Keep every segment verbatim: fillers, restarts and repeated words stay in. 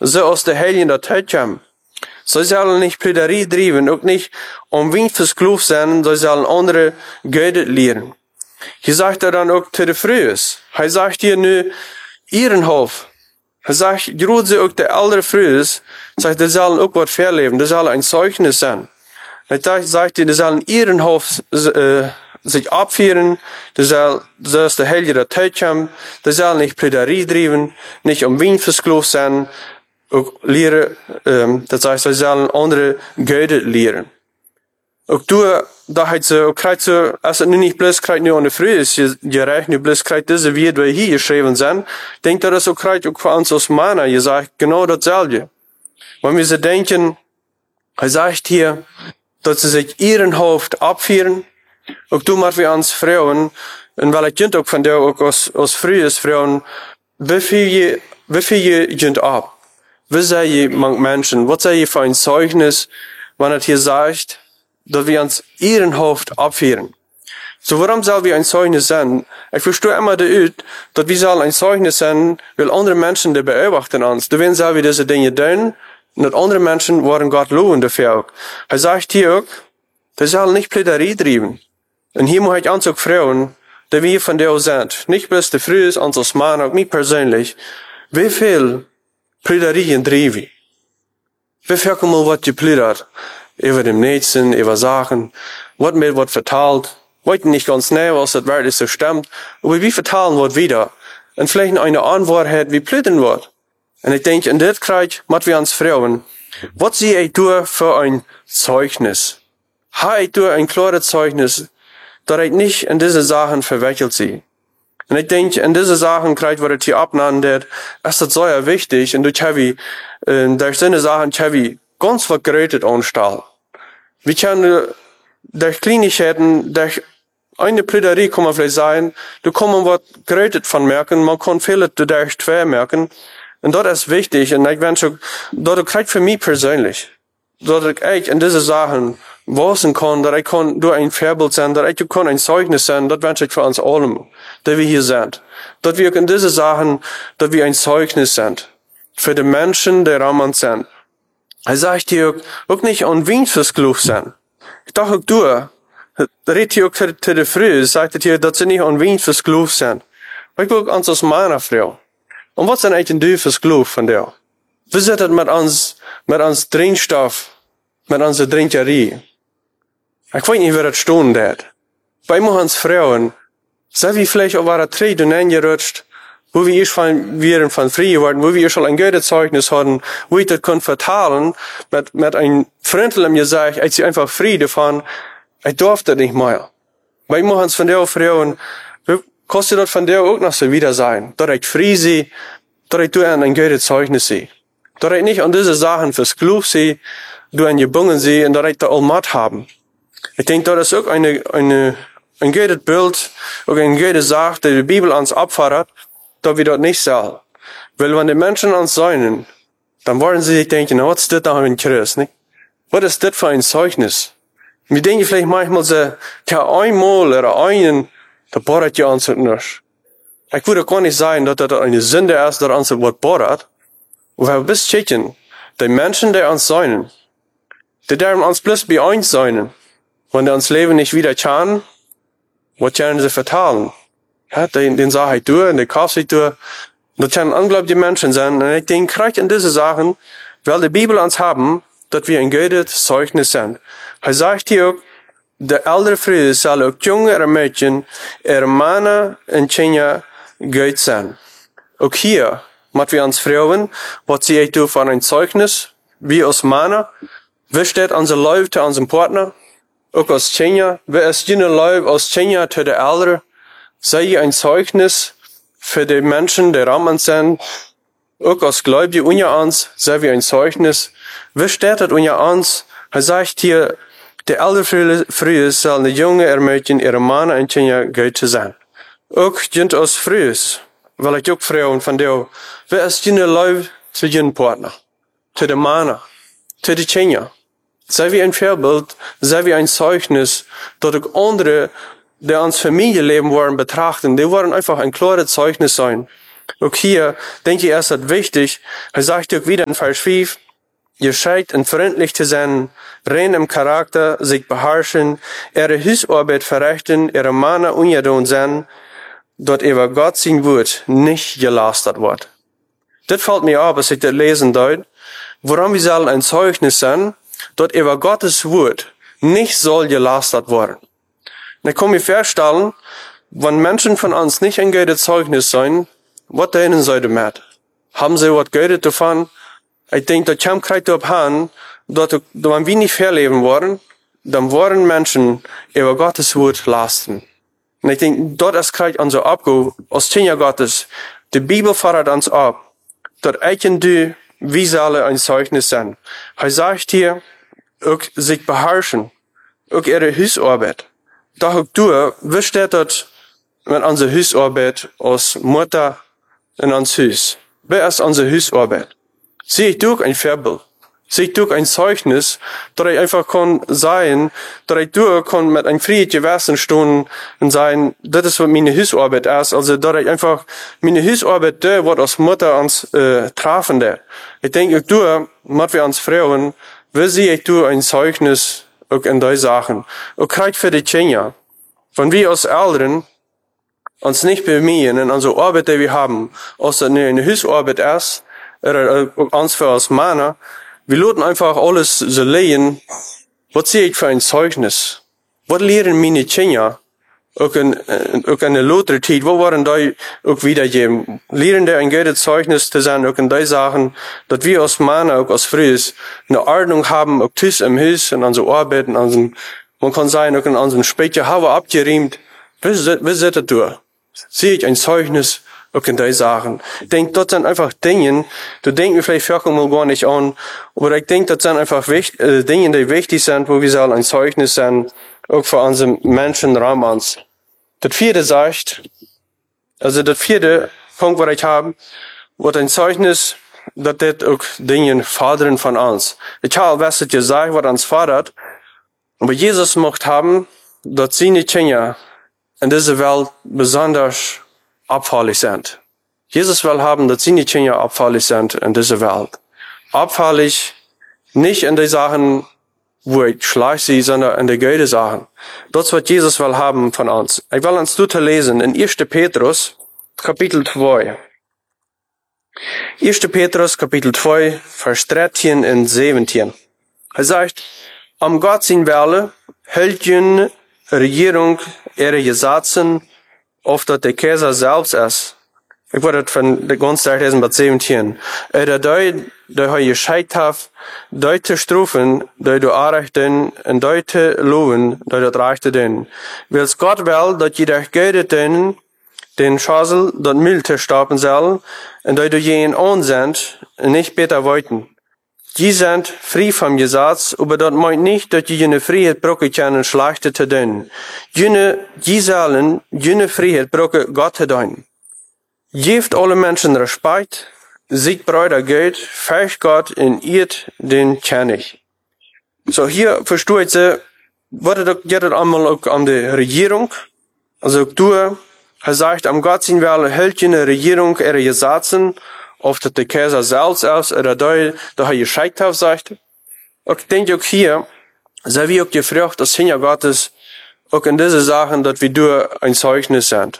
so aus der Helden der Zeit kommen. Sie sollen nicht Plüderie treiben, auch nicht um Wind versklavt sein, sie sollen andere Götter lehren. Hier sagt er dann auch zu den Frühes. Er sagt hier nur, ihren Hof. Er sagt, gerade auch der ältere Frühes, sagt, die sollen auch was verleben, die sollen ein Zeugnis sein. Er sagt, die sollen ihren Hof äh, sich abführen, die sollen, so ist der Heilige der Zeit kommen, die sollen nicht Plüderie treiben, nicht um Wind versklavt sein, auch lehren, ähm, das heißt, sie sollen andere Götter lehren. Auch du, da hat sie, auch kriegt sie, als es nun nicht bloß kriegt nur an der Früh ist, gerecht, nur bloß kriegt diese, wie wir hier geschrieben sind, denkt er, das auch kriegt auch für uns als Männer, ihr sagt genau dasselbe. Wenn wir sie denken, er sagt hier, dass sie sich ihren Haupt abführen, auch du mal wie uns Frauen, und weil ich auch von der, auch aus, aus frühes Frauen, wie viel, wie viel ihr ab? Wie seid ihr Menschen? Was seid ihr für ein Zeugnis, wenn er hier sagt, dass wir uns ihren Haupt abführen? So, warum soll wir ein Zeugnis sein? Ich verstehe immer die Art, dass wir sollen ein Zeugnis sein, weil andere Menschen, die beobachten uns. Du willst selber diese Dinge tun, und andere Menschen wollen Gott loben dafür auch. Er sagt hier auch, wir sollen nicht Plüderie treiben. Und hier muss ich uns auch fragen, die wir von der sind. Nicht bloß die Frühes, uns als Mann, auch mich persönlich. Wie viel Plüderien treiben? Wie viel mal was geplüdert? Über dem Nächsten, über Sachen, was mir wird verteilt, weiten nicht ganz genau, was das wirklich so stimmt, aber wie verteilen wird wieder. Und vielleicht eine Antwort hat, wie plüdern wird. Und ich denke, in dit Krieg, was wir uns fragen, was sehe ich da für ein Zeugnis? Habe ich da ein klares Zeugnis, dass ich nicht in diese Sachen verwickelt sehe? Und ich denke, in diese Sachen kriegt, was ich hier abnannt, ist das sehr wichtig, und durch habe äh, durch so eine Sachen habe ich ganz was gerätet anstellen. Wir können durch Kleinigkeiten, durch eine Plüderie kann man vielleicht sein, da kann man was gerätet von merken, man kann vieles durch zwei merken. Und das ist wichtig, und ich wünsche, das kriegt für mich persönlich, dass ich in diese Sachen wissen kann, dass ich kann durch ein Vorbild sein, dass ich kann ein Zeugnis sein, das wünsche ich für uns allen, die wir hier sind. Dass wir in diese Sachen, dass wir ein Zeugnis sind. Für die Menschen, die um uns sind. Er sagt hier auch nicht an Wind versklavt sein. Ich dachte auch du, redet hier auch zu der Früh, sagt hier, dass sie nicht an Wind versklavt sind. Ich will uns als Männer fragen. Und was sind eigentlich die versklavt von der? Wie sieht das mit uns, mit uns Trinkstoff, mit unserer Trinkerie? Ich weiß nicht, wie das stehen hat. Bei uns Frauen, sind wir vielleicht auf einer Tritt und eingerutscht, wo wir erst von, wir von frei geworden, wo wir schon ein gutes Zeugnis hatten, wo ich das kann vertalen, mit, mit einem Freund mir gesagt, als sie einfach frei davon, ich durfte nicht mehr. Bei uns von der Frauen, kostet das von der auch noch so wieder sein, dass ich frei sehe, dass ich durch ein gutes Zeugnis sehe. Dass ich nicht an diese Sachen versklavt sehe, durch ein gebunden sehe, und dass ich da Allmacht haben. Ich denke, das ist auch eine, eine, ein gutes Bild, auch eine gute Sache, die die Bibel uns abfordert, dass wir das nicht sollen. Weil wenn die Menschen uns säunen, dann wollen sie sich denken, was ist das da für ein Christ, nicht? Was ist das für ein Zeugnis? Wir denken vielleicht manchmal so, ja, einmal oder einen, da bohrt ja uns nicht. Ich würde gar nicht sagen, dass das eine Sünde ist, dass uns was bohrt. Und wir bis checken, die Menschen, die uns säunen, die dürfen uns bloß bei uns säunen. Wenn die uns Leben nicht wieder kann, was können sie vertalen? Ja, den, den sage ich durch, und den kaufe ich durch. Das können unglaubliche Menschen sein. Und ich denke, gerade in diese Sachen, weil die Bibel uns haben, dass wir ein gutes Zeugnis sind. Er sagt hier auch, der ältere Friede soll auch jüngere Mädchen, ihre Männer und Kinder gut sein. Auch hier, müssen wir uns fragen, was sie tun von ein Zeugnis, wie als Männer, wie steht unser Leib zu unserem Partner, auch als Kinder, wie ist jener Leib als Kinder zu der Ältere, sei ein Zeugnis für die Menschen, die Rahmen sind, auch als Gläubige unter uns, sei wie ein Zeugnis. Wie steht das unter uns? Er sagt hier, der ältere Frühe soll die Junge ermöglichen, ihre Männer und Kinder gut zu sein. Auch jent aus Frühes, weil ich auch fragen von dir, wie ist jener Leib zu jenem Partner, zu den Männern, zu den Kindern? Sei wie ein Vorbild, sei wie ein Zeugnis, dass auch andere, die ans Familienleben wollen, betrachten, die wollen einfach ein klares Zeugnis sein. Auch hier denke ich, ist das wichtig. Er sagt auch wieder in Vers fünf, ihr scheint und freundlich zu sein, rein im Charakter, sich beherrschen, ihre Hausarbeit verrichten, ihre Mana ungedohnt sein, dort über Gott sein Wort nicht gelastet wird. Das fällt mir auf, als ich das lesen deut, woran wir sollen ein Zeugnis sein, dort über Gottes Wort nicht soll gelastet werden. Und ich kann mir vorstellen, wenn Menschen von uns nicht ein gutes Zeugnis sein, was denen sie damit? Haben sie was Gutes davon? Ich denke, da kommt gleich darauf an, dass wenn wir nicht verleben wollen, dann wollen Menschen über Gottes Wort lasten. Und ich denke, dort ist gleich unser Abgabe als Kinder Gottes. Die Bibel fordert uns ab, dass ich und du, wir sollen ein Zeugnis sein. Er sagt hier, auch sich beherrschen, auch ihre Hausarbeit. Doch auch du, wie steht das mit unserer Hausarbeit als Mutter in uns Haus? Wer ist unsere Hausarbeit? Sehe ich durch ein Vorbild? Sehe ich durch ein Zeugnis, dass ich einfach kann sein, dass ich durch kann mit einem friedlichen Gewissen stehen und sein, das ist, was meine Hausarbeit ist. Also, dass ich einfach meine Hausarbeit, da wird als Mutter uns äh, treffende. Ich denke, ich durch, mit wir uns Frauen, wie sehe ich durch ein Zeugnis auch in die Sachen? Auch gerade für die Kinder. Wenn wir als Eltern uns nicht bemühen in unserer Arbeit, die wir haben, als das eine Hausarbeit ist, oder uns für als Männer, wir lassen einfach alles so lehen. Was sehe ich für ein Zeugnis? Was lehren meine Kinder? Auch in, auch in der lotere Zeit, wo waren die auch wiedergeben? Lehren die ein gutes Zeugnis zu sein, auch in die Sachen, dass wir als Männer, auch als Früh, eine Ordnung haben, auch Tisch im Haus, in unserer Arbeit, in unserem, man kann sagen, auch in unserem Spätjahr, haben wir abgeriemt. Wie sieht das durch? Sehe ich ein Zeugnis? Auch in die Sachen. Ich denke, das sind einfach Dinge, da denken wir vielleicht mal gar nicht an, aber ich denke, das sind einfach wichtig, äh, Dinge, die wichtig sind, wo wir sollen ein Zeugnis sein, auch für unsere Menschen Ramans. Das vierte sagt, also das vierte Punkt, was ich habe, wird ein Zeugnis, dass das auch Dinge fordern von uns. Ich habe was das gesagt, was uns fordert, aber Jesus möchte haben, dass seine Kinder in dieser Welt besonders abfällig sind. Jesus will haben, dass seine Kinder abfällig sind in dieser Welt. Abfällig nicht in die Sachen, wo ich schlecht sehe, sondern in die guten Sachen. Das, was Jesus will haben von uns. Ich will uns dort lesen in erster Petrus, Kapitel zwei. erster Petrus, Kapitel zwei, Vers dreizehn und siebzehn. Er sagt, am Gott sein Welle hält die Regierung ihre Gesetze, auf dass der Kaiser selbst ist. Ich wollte das von der ganzen Zeit lesen, bei siebzehn. Er der Deut, der er gescheit hat, deute Strufen, der du Arrechten, und deute Lohen, der du Rechte den. Wils Gott will, dass jeder Gede den, den Schasel, dort Milte starben soll, und der du jenen ansend, nicht beter wollten. Die sind frei vom Gesetz, aber das meint nicht, dass die jene Freiheit brauchen können, schlechte zu tun. Jene, die sollen jene Freiheit brauchen, Gott zu tun. Gebt alle Menschen Respekt, sieht Brüder Geld, fähig Gott in ihr den König. So, hier versteht sie, was geht es einmal auch an die Regierung. Also, du, er sagt, am Gott sein Welle hält jene Regierung ihre Gesetze, auf dass der Kaiser selbst ist, oder da, da er gescheit hat, sagt. Und ich denke auch hier, sei wir auch gefragt, dass Kinder Gottes, auch in diese Sachen, dass wir durch ein Zeugnis sind.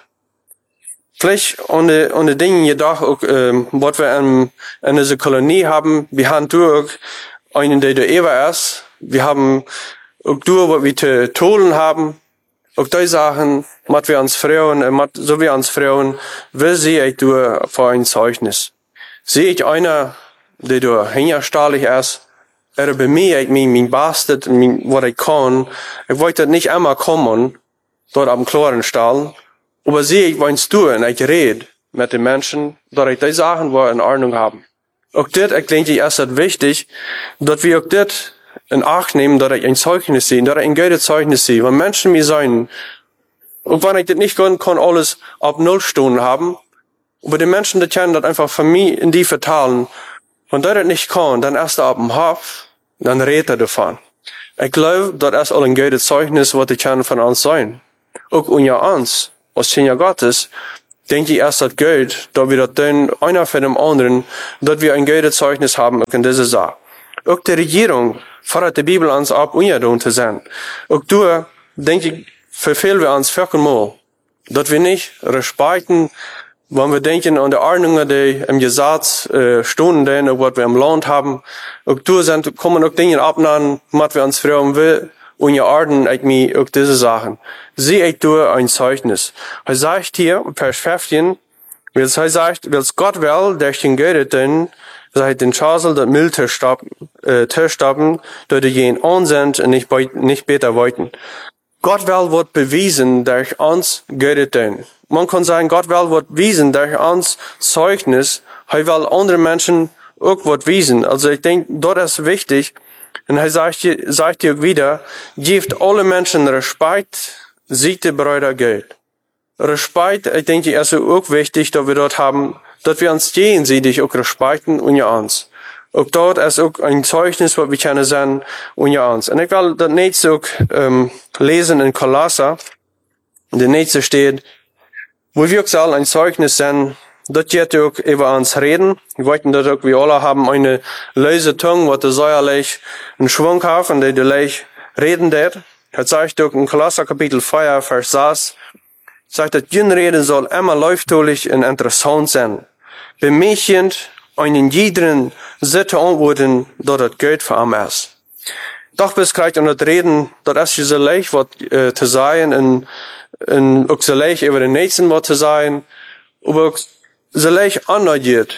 Vielleicht ohne, ohne Dinge jedoch auch, ähm, was wir in, in dieser Kolonie haben, wir haben durch einen, der der Ewa ist, wir haben auch durch, was wir zu tun haben, auch die Sachen, was wir uns Frauen, äh, so wie uns Frauen, wie sehe ich durch für ein Zeugnis. Sehe ich einer, der da hinterstahlig ist, er bemühe ich mich, mein Bestes, was ich kann. Ich wollte nicht einmal kommen, dort am Klorenstall, aber sehe ich, wenn du und ich rede mit den Menschen, dass ich die Sachen wo in Ordnung haben. Auch das, ich denke, ist es wichtig, dass wir auch das in Acht nehmen, dass ich ein Zeugnis sehe, dass ich ein gutes Zeugnis sehe. Wenn Menschen mir sagen, und wenn ich das nicht kann, kann alles ab Null Stunden haben, aber die Menschen, die können das einfach von mir in die verteilen. Wenn der das nicht kann, dann erst ab dem Hof, dann redet er davon. Ich glaube, das ist auch ein gutes Zeugnis, was die können von uns sein. Auch unter uns, als Kinder Gottes, denke ich erst das Geld, da wir das tun, einer für den anderen, dass wir ein gutes Zeugnis haben in dieser Sache. Auch die Regierung fordert die Bibel uns ab, ungedoen zu sein. Auch du, denke ich, verfehlen wir uns viermal, dass wir nicht respekten, wenn wir denken an die Ordnungen, die im Gesetz äh, stehen, denn, was wir im Land haben. Auch du sind, kommen auch Dinge abnahmen, was wir uns fragen will, und ihr Orden, ich mir auch diese Sachen. Sie ich du ein Zeugnis. Er sagt hier, Vers fünfzehn, er sagt, wils Gott will, durch den Götteten, seit den Chasel, das Müll terstappen, dass die gehen an sind und nicht, nicht besser wollten. Gott will wird bewiesen durch uns Götteten. Man kann sagen, Gott will wird bewiesen durch uns Zeugnis. Er will andere Menschen auch wird bewiesen. Also ich denke, dort ist wichtig. Und er sagt hier, sagt hier wieder, gebt alle Menschen Respekt, sieht die Brüder Geld. Respekt, ich denke, ist auch wichtig, dass wir dort haben, dass wir uns gegenseitig auch respekten und ja uns. Auch dort ist auch ein Zeugnis, was wir können sagen, und ja uns. Und ich will das nächste auch ähm, lesen in Kolosser. Der nächste steht, wo wir auch ein Zeugnis sind, das geht auch über uns reden. Wir wollten das auch, wir alle haben eine leise Zunge, was säuerlich einen Schwung hat, und die leicht reden wird. Das sagt auch in Kolosser Kapitel vier, Vers sechs, sagt, dass jene Reden soll immer läuftolich und interessant sein. Bemächtigend einen jeden Sitte antworten, dass das Geld für ihn ist. Doch bis gleich an das Reden, das ist so leicht, was äh, zu sagen, und, und auch so leicht über den Nächsten was zu sagen, aber auch so leicht angeht,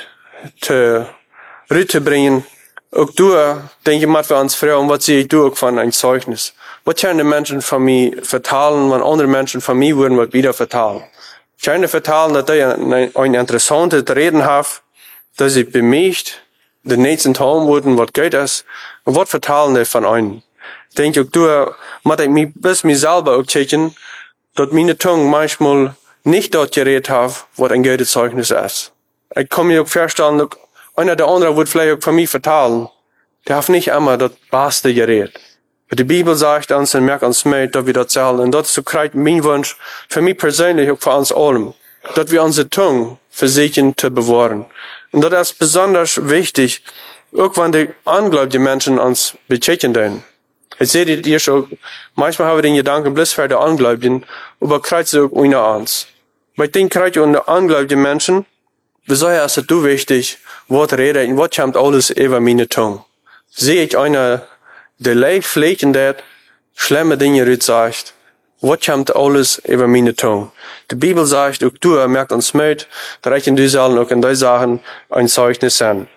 zu rüberzubringen. Auch du, denke ich mal, für uns Frauen, was sehe ich du auch von ein Zeugnis? Was können die Menschen von mir vertalen, wenn andere Menschen von mir würden, was wieder vertalen? Ich kann vertalen, dass ich ein, ein interessantes Reden habe, dass ich bemächt, den nächsten Tag wurden, was geht ist, und was vertalen die von einem? Ich denke auch du, muss ich mich bis mir selber auch checken, dass meine Zunge manchmal nicht dort geredet habe, was ein gutes Zeugnis ist. Ich kann mir auch vorstellen, dass einer der anderen wird vielleicht auch von mir vertalen. Der hat nicht immer das Beste geredet. Die Bibel sagt uns und merkt uns mit, dass wir das zählen. Und das ist mein Wunsch für mich persönlich und für uns allen, dass wir unsere Zunge versuchen zu bewahren. Und das ist besonders wichtig, auch wenn die ungläubigen Menschen uns beschädigen. Ich sehe die hier schon, manchmal haben wir den Gedanken, bloß für die Ungläubigen, aber kreuz auch ohne uns. Bei den kreuz unter ungläubigen Menschen, wieso ist es du wichtig, was reden, was kommt alles über meine Zunge? Sehe ich einer, der leicht pflegen wird, schlimme Dinge sagt, was kommt alles über meine Zunge? Die Bibel sagt, auch du merkt uns mit, dass ich in dieser Sachen auch in diesen Sachen ein Zeugnis sein.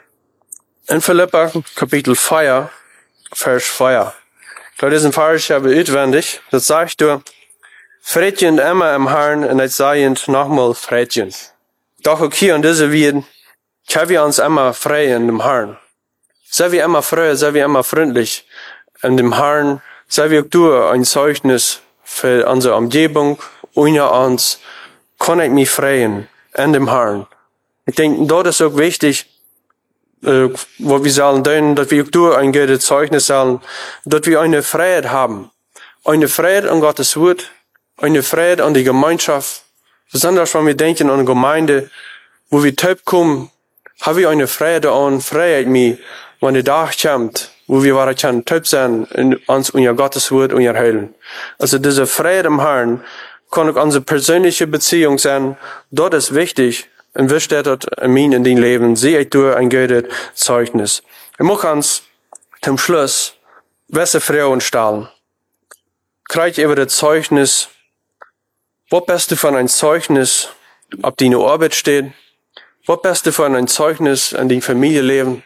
In Philippa, Kapitel vier, Vers vier. Ich glaube, diesen Vers habe ich auswendig. Das sagt du, Friedchen immer im Herrn, und jetzt seiend nochmal Friedchen. Doch auch hier in dieser Wien, können wir uns immer frei in dem Herrn. Sei wir immer frei, sei wir immer freundlich in dem Herrn, sei wir auch du ein Zeugnis für unsere Umgebung, ohne uns, kann ich mich freien in dem Herrn. Ich denke, dort ist auch wichtig, äh, wo wir sollen tun, dass wir auch du ein gutes Zeugnis sollen, dass wir eine Freiheit haben. Eine Freiheit an Gottes Wort, eine Freiheit an die Gemeinschaft. Besonders wenn wir denken an eine Gemeinde, wo wir taub kommen, haben wir eine Freiheit an, Freiheit mir, wenn der Tag kommt, wo wir waren können taub sein, und uns unser Gottes Wort und ihr heilen. Also diese Freiheit im Herrn kann auch unsere persönliche Beziehung sein. Dort ist wichtig, und wie steht dort in mir in dein Leben, sehe ich durch ein gutes Zeugnis. Ich muss uns zum Schluss, welche Frauen stellen. Krieg über das Zeugnis, was bist du von ein Zeugnis, ob deine Arbeit steht? Was bist du von ein Zeugnis an dein Familienleben?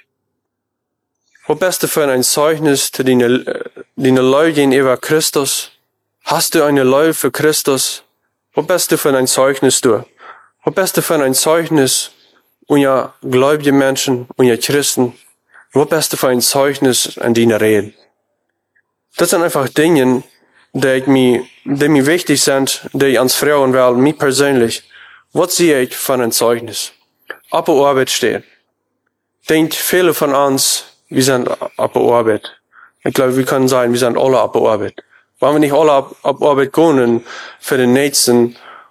Was bist du für ein Zeugnis zu deinen, deinen Leuten über Christus? Hast du eine Liebe für Christus? Was bist du für ein Zeugnis du? Was bist du für ein Zeugnis unter gläubige Menschen, unter Christen? Was bist du für ein Zeugnis an deiner Rede? Das sind einfach Dinge, die mir, die mir wichtig sind, die ich ans Frauen will, mir persönlich. Was sehe ich von ein Zeugnis? Ab der Arbeit steht. Denkt viele von uns, wir sind ab der Arbeit. Ich glaube, wir können sagen, wir sind alle ab der Arbeit. Wollen wir nicht alle ab, ab Arbeit gehen für den Nächsten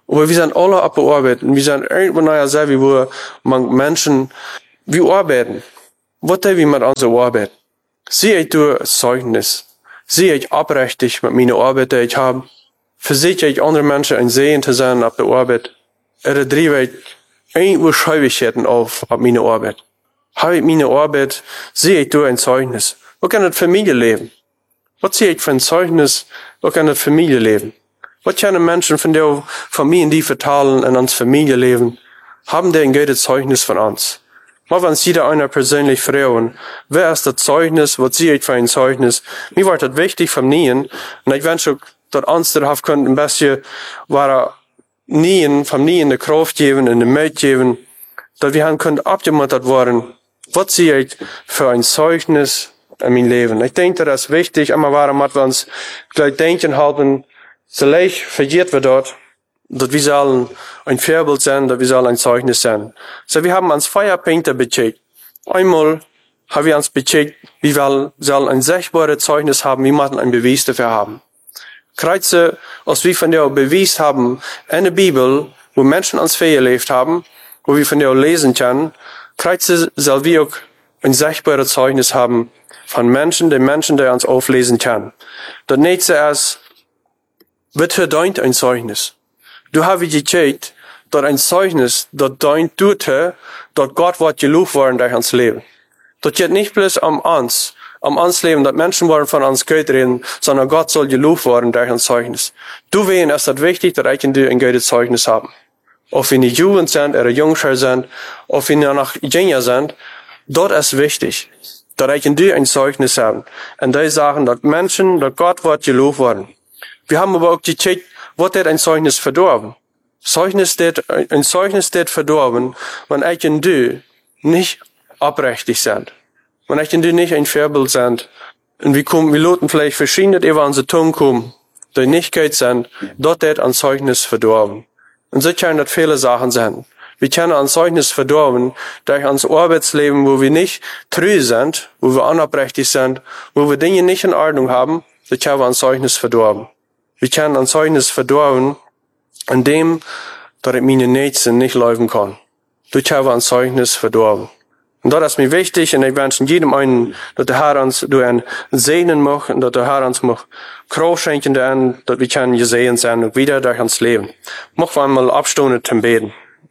Aber wir sind alle auf der Arbeit. Und wir sind irgendwo naja, sehr wie wir Menschen, wir arbeiten. Was tun wir mit unserer Arbeit? Sehe ich durch Zeugnis? Sehe ich abrechtig mit meiner Arbeit, die ich habe? Versichere ich andere Menschen ein Sehen zu sein auf der Arbeit? Oder drehe ich irgendwo Schwierigkeiten auf auf meine Arbeit? Habe ich meine Arbeit, sehe ich durch ein Zeugnis? Was kann das Familienleben? Was sehe ich für ein Zeugnis? Was kann das Familienleben? Was können Menschen von der Familien, die verteilen in uns Familienleben, haben die ein gutes Zeugnis von uns? Was wenn jeder einer persönlich fragen, wer ist das Zeugnis, was sehe ich für ein Zeugnis? Mir war das wichtig von Nien, und ich wünsche, dass uns darauf können, ein bisschen, war Nien, von Nien die Kraft geben, in die Mut geben, dass wir haben können abgemuntert worden, was sehe ich für ein Zeugnis in meinem Leben? Ich denke, das ist wichtig, immer warum, dass wir uns gleich denken halten, so leicht vergeht wir dort, dass wir sollen ein Vorbild sein, dass wir sollen ein Zeugnis sein. So, wir haben uns vier Punkte becheckt. Einmal haben wir uns becheckt, wir sollen ein sichtbares Zeugnis haben, wir müssen ein Beweis dafür haben. Kreuze, als wir von der Beweis haben, in der Bibel, wo Menschen uns gelebt haben, wo wir von der lesen können, Kreuze soll wir auch ein sichtbares Zeugnis haben von Menschen, die Menschen, die uns auflesen können. Das nächste ist, wird verdient ein Zeugnis. Du hast gecheckt, dass ein Zeugnis, das deint tut, dass Gott wird gelobt worden durch uns Leben. Das geht nicht bloß um uns, um uns Leben, dass Menschen wollen von uns Gott reden, sondern Gott soll gelobt worden durch ein Zeugnis. Du wen ist das wichtig, dass ich und du ein gutes Zeugnis haben. Ob wir nicht Jugend sind, oder Jungschar sind, ob wir noch jünger sind, dort ist wichtig, dass ich und du ein Zeugnis haben. Und die sagen, dass Menschen, dass Gott wird gelobt worden. Wir haben aber auch gecheckt, was hat ein Zeugnis verdorben? Zeugnis det, ein Zeugnis det verdorben, wenn ich und du nicht abrechtig sind. Wenn ich und du nicht ein Vorbild sind. Und wir kommen, wir loten vielleicht verschiedene über unsere Tongue kommen, die nicht geht sind, dort hat ein Zeugnis verdorben. Und so können das viele Sachen sein. Wir können ein Zeugnis verdorben durch unser Arbeitsleben, wo wir nicht treu sind, wo wir unabrechtig sind, wo wir Dinge nicht in Ordnung haben, so können wir ein Zeugnis verdorben. Wir können ein Zeugnis verdorben, an dem, dass ich meine Nächsten nicht laufen kann. Durch habe ein Zeugnis verdorben. Und das ist mir wichtig, und ich wünsche jedem einen, dass der Herr uns durch ein Segnen macht, und dass der Herr uns macht Kraft schenken, dass wir können gesehen sein und wieder durch uns Leben. Machen wir einmal Abstunde zum Beten.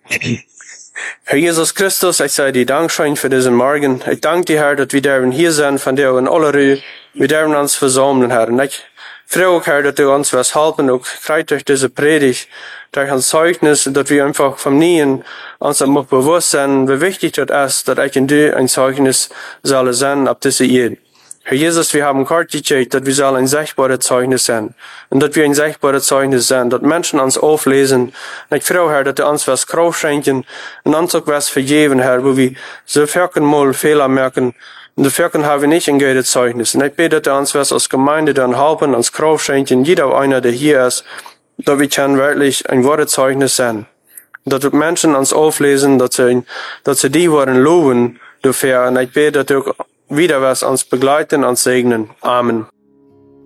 Herr Jesus Christus, ich sei dir Dankschein für diesen Morgen. Ich danke dir, Herr, dass wir dürfen hier sein, von dir in aller Ruhe. Wir dürfen uns versammeln, Herr. Und ich frage auch, Herr, dass du uns was helfen, auch gerade durch diese Predigt, durch ein Zeugnis, dass wir einfach vom Nien uns einfach bewusst sind, wie wichtig das ist, dass ich und du ein Zeugnis sollen sein, ab diese Ehe. Herr Jesus, wir haben gerade gecheckt, dass wir sollen ein sichtbares Zeugnis sein. Und dass wir ein sichtbares Zeugnis sein, dass Menschen uns auflesen. Und ich frage, Herr, dass du uns was Kraft schenken und uns auch was vergeben, Herr, wo wir so viel mal Fehler merken. Und dafür haben wir nicht ein gutes Zeugnis. Und ich bete, dass du uns was als Gemeinde dann helfen, uns Kraft schenken, jeder einer, der hier ist, dass wir können wirklich ein wahres Zeugnis sein. Und dass Menschen uns auflesen, dass sie, dass sie die wollen loben dafür. Und ich bete, dass du wieder was uns begleiten und segnen. Amen.